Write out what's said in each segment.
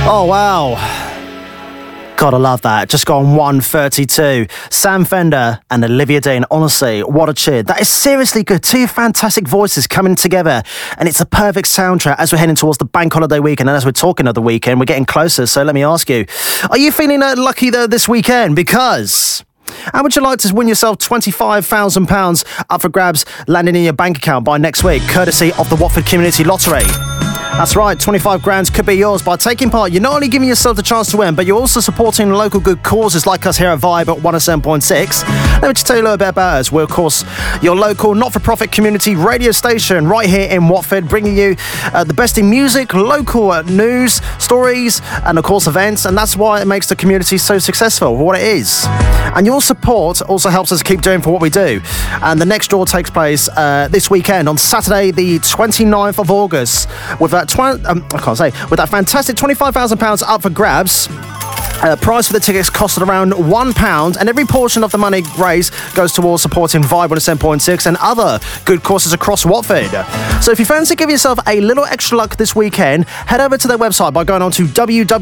Oh, wow. Gotta love that. Just gone 1:32. Sam Fender and Olivia Dean. Honestly, what a tune. That is seriously good. Two fantastic voices coming together. And it's a perfect soundtrack as we're heading towards the bank holiday weekend. And as we're talking of the weekend, we're getting closer. So let me ask you, are you feeling lucky though this weekend? Because how would you like to win yourself £25,000 up for grabs landing in your bank account by next week, courtesy of the Watford Community Lottery? That's right, 25 grand could be yours. By taking part, you're not only giving yourself the chance to win, but you're also supporting local good causes like us here at Vibe at 107.6. Let me just tell you a little bit about us. We're, of course, your local not-for-profit community radio station right here in Watford, bringing you the best in music, local news, stories, and, of course, events. And that's why it makes the community so successful for what it is. And your support also helps us keep doing for what we do. And the next draw takes place this weekend on Saturday, the 29th of August, with that with that fantastic £25,000 up for grabs. Price for the tickets costed around £1, and every portion of the money raised goes towards supporting Vibe 107.6 and other good causes across Watford. So if you fancy giving yourself a little extra luck this weekend, head over to their website by going on to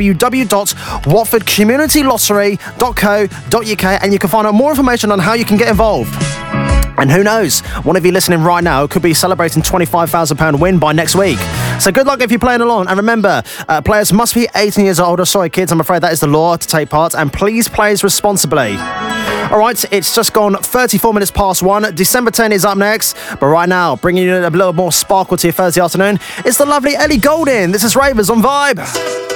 www.watfordcommunitylottery.co.uk and you can find out more information on how you can get involved. And who knows, one of you listening right now could be celebrating £25,000 win by next week. So good luck if you're playing along. And remember, players must be 18 years old. Sorry, kids, I'm afraid that is the law to take part. And please play responsibly. All right, it's just gone 34 minutes past 1. December 10 is up next. But right now, bringing you a little more sparkle to your Thursday afternoon, it's the lovely Ellie Goulding. This is Ravers on Vibe.